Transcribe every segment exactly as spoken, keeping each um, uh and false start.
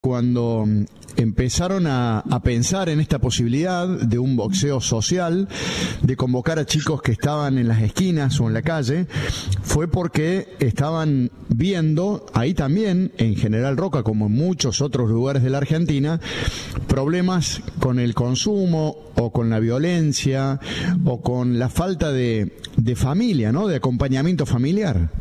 cuando empezaron a, a pensar en esta posibilidad de un boxeo social, de convocar a chicos que estaban en las esquinas o en la calle, fue porque estaban viendo ahí también, en General Roca, como en muchos otros lugares de la Argentina, problemas con el consumo o con la violencia o con la falta de, de familia, ¿no? De acompañamiento familiar.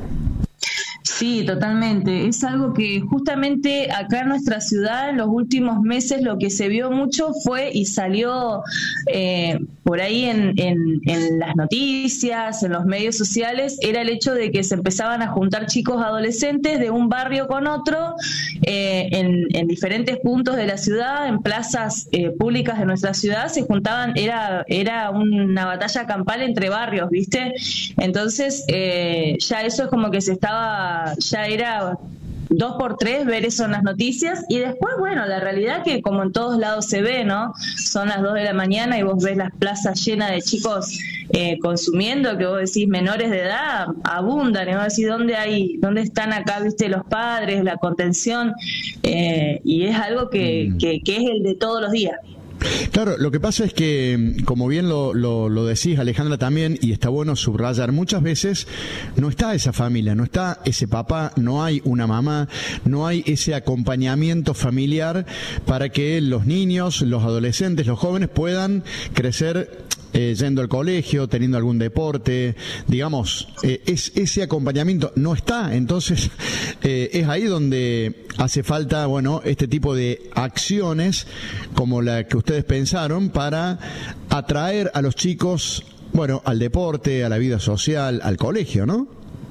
Sí, totalmente. Es algo que justamente acá en nuestra ciudad en los últimos meses lo que se vio mucho fue y salió eh, por ahí en, en, en las noticias, en los medios sociales, era el hecho de que se empezaban a juntar chicos adolescentes de un barrio con otro eh, en, en diferentes puntos de la ciudad, en plazas eh, públicas de nuestra ciudad, se juntaban, era, era una batalla campal entre barrios, ¿viste? Entonces eh, ya eso es como que se estaba ya era dos por tres ver eso en las noticias y después, bueno, la realidad que como en todos lados se ve, ¿no? Son las dos de la mañana y vos ves las plazas llenas de chicos eh, consumiendo, que vos decís menores de edad, abundan, y vos decís ¿dónde hay, dónde están acá, viste, los padres, la contención? Eh, y es algo que, mm. que, que es el de todos los días. Claro, lo que pasa es que, como bien lo, lo, lo decís, Alejandra, también, y está bueno subrayar, muchas veces no está esa familia, no está ese papá, no hay una mamá, no hay ese acompañamiento familiar para que los niños, los adolescentes, los jóvenes puedan crecer Eh, yendo al colegio, teniendo algún deporte, digamos, eh, es, ese acompañamiento no está, entonces eh, es ahí donde hace falta, bueno, este tipo de acciones como la que ustedes pensaron para atraer a los chicos, bueno, al deporte, a la vida social, al colegio, ¿no?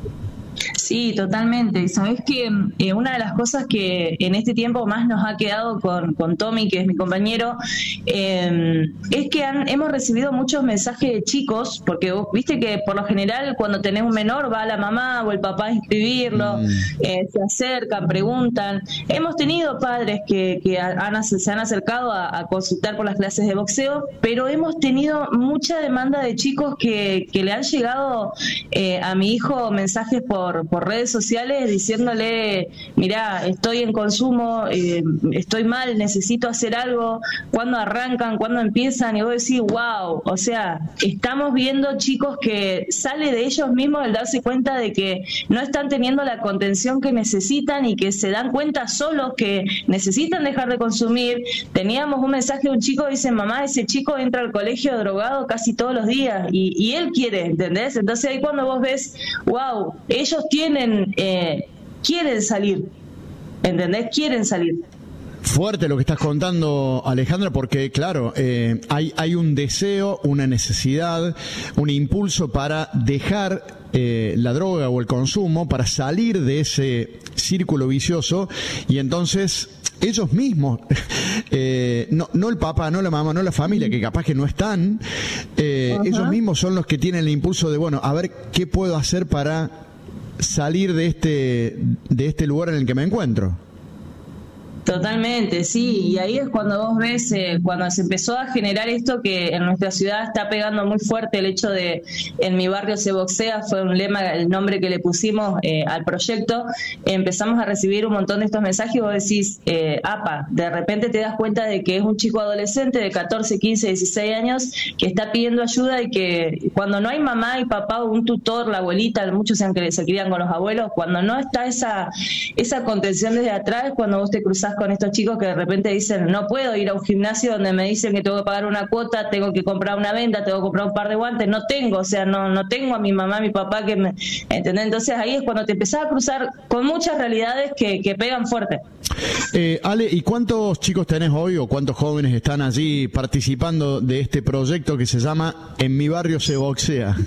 Sí, totalmente. Sabés que eh, una de las cosas que en este tiempo más nos ha quedado con, con Tommy, que es mi compañero, eh, es que han, hemos recibido muchos mensajes de chicos, porque vos viste que por lo general cuando tenés un menor va la mamá o el papá a inscribirlo, mm. eh, se acercan, preguntan. Hemos tenido padres que, que han, se han acercado a, a consultar por las clases de boxeo, pero hemos tenido mucha demanda de chicos que, que le han llegado eh, a mi hijo mensajes por Por, por redes sociales diciéndole, mirá, estoy en consumo, eh, estoy mal, necesito hacer algo, ¿cuándo arrancan? ¿Cuándo empiezan? Y vos decís, wow, o sea, estamos viendo chicos que sale de ellos mismos el darse cuenta de que no están teniendo la contención que necesitan y que se dan cuenta solos que necesitan dejar de consumir. Teníamos un mensaje de un chico que dice, mamá, ese chico entra al colegio drogado casi todos los días y, y él quiere, ¿entendés? Entonces ahí cuando vos ves, wow, ellos tienen, eh, quieren salir, ¿entendés? Quieren salir. Fuerte lo que estás contando, Alejandra, porque claro, eh, hay, hay un deseo, una necesidad, un impulso para dejar eh, la droga o el consumo, para salir de ese círculo vicioso, y entonces ellos mismos, eh, no, no el papá, no la mamá, no la familia, que capaz que no están, eh, ellos mismos son los que tienen el impulso de, bueno, a ver qué puedo hacer para salir de este de este lugar en el que me encuentro. Totalmente, sí, y ahí es cuando vos ves, eh, cuando se empezó a generar esto que en nuestra ciudad está pegando muy fuerte el hecho de en mi barrio se boxea, fue un lema, el nombre que le pusimos eh, al proyecto, empezamos a recibir un montón de estos mensajes y vos decís, eh, apa, de repente te das cuenta de que es un chico adolescente de catorce, quince, dieciséis años que está pidiendo ayuda y que cuando no hay mamá y papá o un tutor, la abuelita, muchos se, se crían con los abuelos, cuando no está esa, esa contención desde atrás, cuando vos te cruzás con estos chicos que de repente dicen, no puedo ir a un gimnasio donde me dicen que tengo que pagar una cuota, tengo que comprar una venda, tengo que comprar un par de guantes, no tengo, o sea, no no tengo a mi mamá, a mi papá que me, ¿entendés? Entonces ahí es cuando te empezás a cruzar con muchas realidades que, que pegan fuerte. Eh, Ale, ¿y cuántos chicos tenés hoy o cuántos jóvenes están allí participando de este proyecto que se llama En mi barrio se boxea?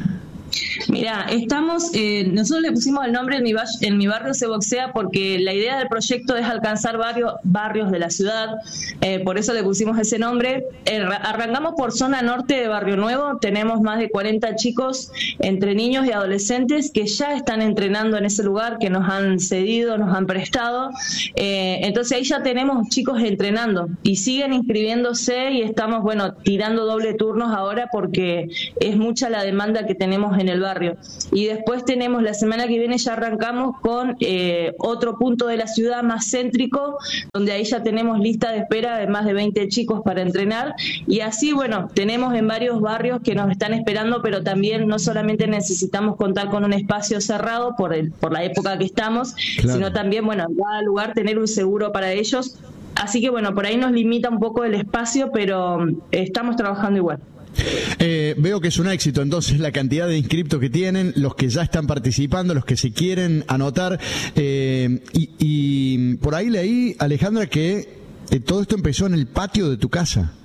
Mira, estamos, eh, nosotros le pusimos el nombre en mi, en mi barrio se boxea porque la idea del proyecto es alcanzar varios barrios de la ciudad, eh, por eso le pusimos ese nombre. Eh, arrancamos por zona norte de Barrio Nuevo, tenemos más de cuarenta chicos entre niños y adolescentes que ya están entrenando en ese lugar, que nos han cedido, nos han prestado, eh, entonces ahí ya tenemos chicos entrenando y siguen inscribiéndose y estamos, bueno, tirando doble turnos ahora porque es mucha la demanda que tenemos en en el barrio. Y después tenemos, la semana que viene ya arrancamos con eh, otro punto de la ciudad más céntrico, donde ahí ya tenemos lista de espera de más de veinte chicos para entrenar. Y así, bueno, tenemos en varios barrios que nos están esperando, pero también no solamente necesitamos contar con un espacio cerrado por, el, por la época que estamos, claro, sino también, bueno, en cada lugar tener un seguro para ellos. Así que, bueno, por ahí nos limita un poco el espacio, pero eh, estamos trabajando igual. Eh, veo que es un éxito entonces la cantidad de inscriptos que tienen, los que ya están participando, los que se quieren anotar, eh, y, y por ahí leí, Alejandra, que eh, todo esto empezó en el patio de tu casa.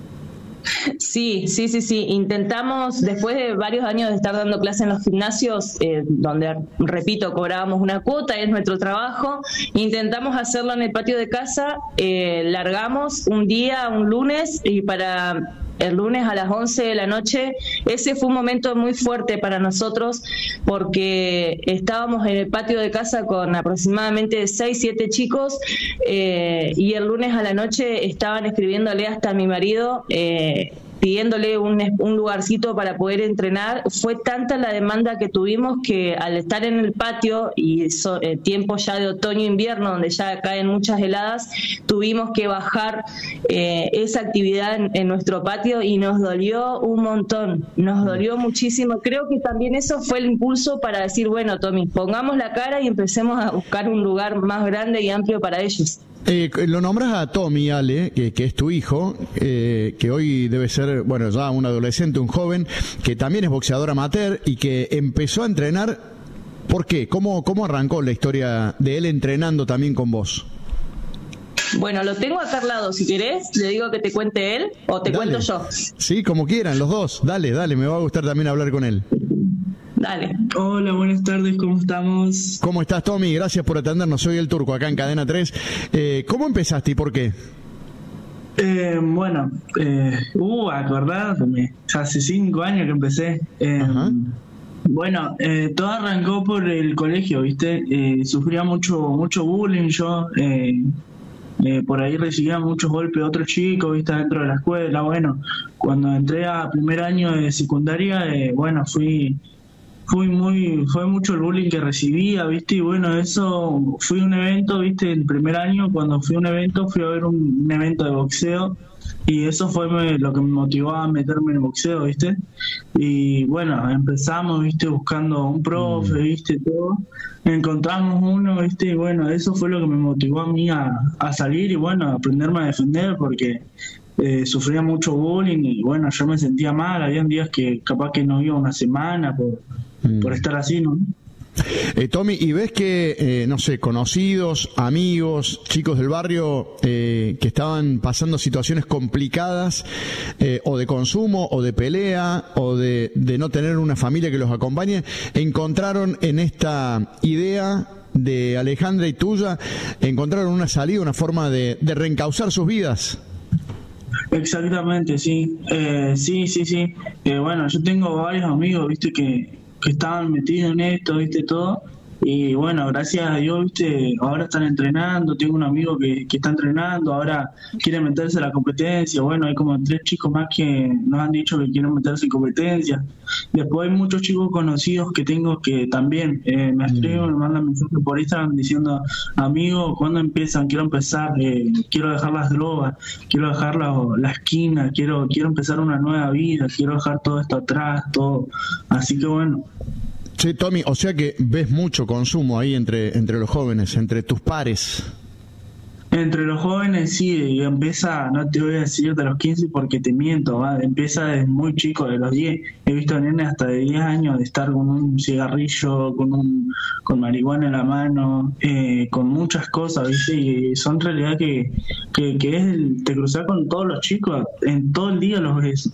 Sí, sí, sí, sí. Intentamos, después de varios años de estar dando clases en los gimnasios, eh, donde, repito, cobrábamos una cuota, es nuestro trabajo, intentamos hacerlo en el patio de casa, eh, largamos un día, un lunes, y para el lunes a las once de la noche, ese fue un momento muy fuerte para nosotros, porque estábamos en el patio de casa con aproximadamente seis, siete chicos, eh, y el lunes a la noche estaban escribiéndole hasta a mi marido, eh, pidiéndole un, un lugarcito para poder entrenar. Fue tanta la demanda que tuvimos que al estar en el patio y so, eh, tiempo ya de otoño-invierno, donde ya caen muchas heladas, tuvimos que bajar eh, esa actividad en, en nuestro patio, y nos dolió un montón, nos dolió muchísimo. Creo que también eso fue el impulso para decir, bueno, Tommy, pongamos la cara y empecemos a buscar un lugar más grande y amplio para ellos. Eh, lo nombras a Tommy, Ale, que, que es tu hijo, eh, que hoy debe ser, bueno, ya un adolescente, un joven, que también es boxeador amateur y que empezó a entrenar. ¿Por qué? ¿Cómo, cómo arrancó la historia de él entrenando también con vos? Bueno, lo tengo acá al lado, si querés, le digo que te cuente él o te Dale. Cuento yo. Sí, como quieran, los dos. Dale, dale, me va a gustar también hablar con él. Dale. Hola, buenas tardes, ¿cómo estamos? ¿Cómo estás, Tommy? Gracias por atendernos. Soy el Turco, acá en Cadena tres. Eh, ¿Cómo empezaste y por qué? Eh, bueno, eh, uh, acordarme, hace cinco años que empecé. Eh, bueno, eh, todo arrancó por el colegio, ¿viste? Eh, sufría mucho mucho bullying yo. Eh, eh, por ahí recibía muchos golpes de otros chicos, ¿viste? Dentro de la escuela. Bueno, cuando entré a primer año de secundaria, eh, bueno, fui... Fui muy, fue mucho el bullying que recibía, ¿viste? Y bueno, eso, fui a un evento, ¿viste? El primer año, cuando fui a un evento, fui a ver un, un evento de boxeo, y eso fue me, lo que me motivó a meterme en el boxeo, ¿viste? Y bueno, empezamos, ¿viste? Buscando un profe, ¿viste? Todo. Encontramos uno, ¿viste? Y bueno, eso fue lo que me motivó a mí a, a salir y bueno, a aprenderme a defender, porque eh, sufría mucho bullying y bueno, yo me sentía mal. Habían días que capaz que no iba una semana por... por estar así, ¿no? Eh, Tommy, ¿y ves que, eh, no sé, conocidos, amigos, chicos del barrio eh, que estaban pasando situaciones complicadas eh, o de consumo o de pelea o de, de no tener una familia que los acompañe, encontraron en esta idea de Alejandra y tuya, encontraron una salida, una forma de, de reencauzar sus vidas? Exactamente, sí, eh, sí, sí, sí. Eh, bueno, yo tengo varios amigos, viste, que, que estaban metidos en esto, viste, todo. Y bueno, gracias a Dios, viste, ahora están entrenando. Tengo un amigo que, que está entrenando, ahora quiere meterse a la competencia. Bueno, hay como tres chicos más que nos han dicho que quieren meterse en competencia. Después hay muchos chicos conocidos que tengo que también eh, me escriben, me mandan mensajes por Instagram diciendo, amigo, ¿cuándo empiezan? Quiero empezar, eh, quiero dejar las drogas, quiero dejar la, la esquina, quiero, quiero empezar una nueva vida, quiero dejar todo esto atrás, todo. Así que bueno. Sí, Tommy, o sea que ves mucho consumo ahí entre, entre los jóvenes, entre tus pares. Entre los jóvenes sí, y empieza, no te voy a decir de los quince porque te miento, ¿va? Empieza desde muy chico, de los diez. He visto nenes hasta de diez años de estar con un cigarrillo, con un con marihuana en la mano, eh, con muchas cosas, ¿viste? Y son realidad que, que, que es el, te cruzas con todos los chicos, en todo el día los ves.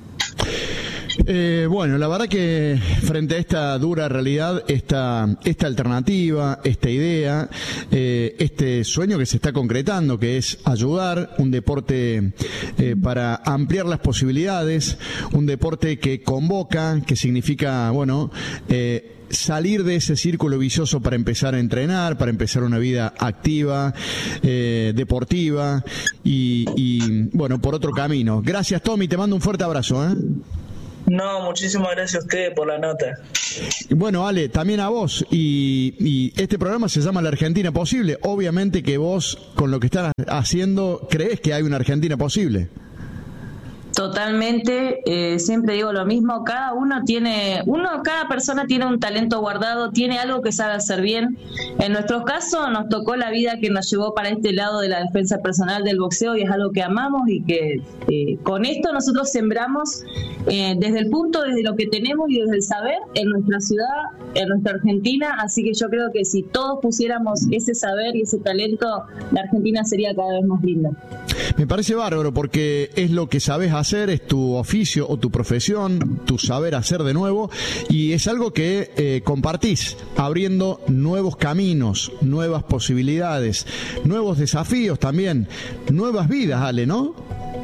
Eh, bueno, la verdad que frente a esta dura realidad, esta, esta alternativa, esta idea, eh, este sueño que se está concretando, que es ayudar, un deporte eh, para ampliar las posibilidades, un deporte que convoca, que significa, bueno, eh, salir de ese círculo vicioso para empezar a entrenar, para empezar una vida activa, eh, deportiva y, y, bueno, por otro camino. Gracias, Tommy, te mando un fuerte abrazo, ¿eh? No, muchísimas gracias a ustedes por la nota. Bueno, Ale, también a vos. Y, y este programa se llama La Argentina Posible. Obviamente que vos, con lo que estás haciendo, creés que hay una Argentina posible. Totalmente, eh, siempre digo lo mismo, cada uno tiene, uno, cada persona tiene un talento guardado, tiene algo que sabe hacer bien. En nuestro caso nos tocó la vida que nos llevó para este lado de la defensa personal del boxeo y es algo que amamos y que eh, con esto nosotros sembramos eh, desde el punto, desde lo que tenemos y desde el saber en nuestra ciudad, en nuestra Argentina, así que yo creo que si todos pusiéramos ese saber y ese talento, la Argentina sería cada vez más linda. Me parece bárbaro porque es lo que sabes hacer, es tu oficio o tu profesión, tu saber hacer de nuevo, y es algo que eh, compartís, abriendo nuevos caminos, nuevas posibilidades, nuevos desafíos también, nuevas vidas, Ale, ¿no?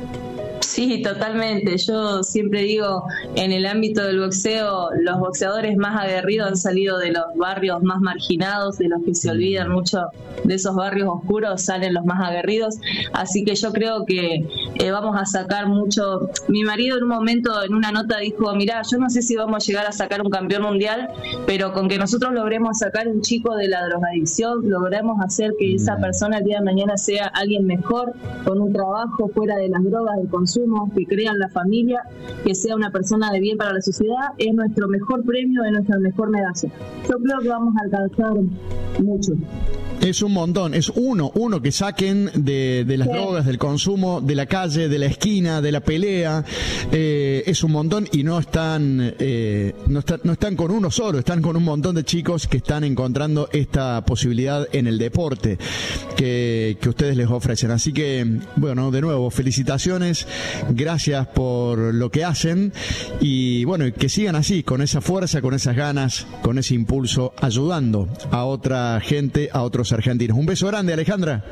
Sí, totalmente. Yo siempre digo, en el ámbito del boxeo, los boxeadores más aguerridos han salido de los barrios más marginados, de los que se olvidan mucho de esos barrios oscuros, salen los más aguerridos. Así que yo creo que eh, vamos a sacar mucho. Mi marido en un momento, en una nota, dijo, mirá, yo no sé si vamos a llegar a sacar un campeón mundial, pero con que nosotros logremos sacar un chico de la drogadicción, logremos hacer que esa persona el día de mañana sea alguien mejor, con un trabajo fuera de las drogas, del consumo, que crea en la familia, que sea una persona de bien para la sociedad, es nuestro mejor premio, es nuestra mejor medalla. Yo creo que vamos a alcanzar mucho. Es un montón, es uno, uno que saquen de, de las sí. drogas, del consumo, de la calle, de la esquina, de la pelea, eh, es un montón y no están, eh, no, está, no están con uno solo, están con un montón de chicos que están encontrando esta posibilidad en el deporte que, que ustedes les ofrecen. Así que, bueno, de nuevo, felicitaciones, gracias por lo que hacen y bueno, que sigan así, con esa fuerza, con esas ganas, con ese impulso, ayudando a otra gente, a otros argentinos. Un beso grande, Alejandra.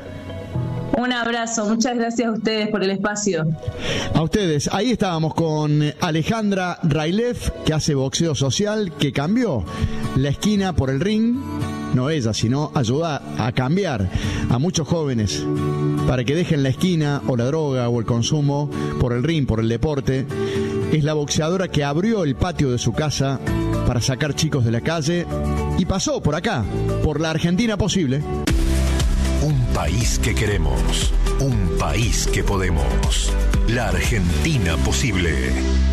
Un abrazo, muchas gracias a ustedes por el espacio. A ustedes, ahí estábamos con Alejandra Railev, que hace boxeo social, que cambió la esquina por el ring, no ella, sino ayuda a cambiar a muchos jóvenes para que dejen la esquina o la droga o el consumo por el ring, por el deporte. Es la boxeadora que abrió el patio de su casa para sacar chicos de la calle y pasó por acá, por la Argentina Posible. Un país que queremos, un país que podemos. La Argentina Posible.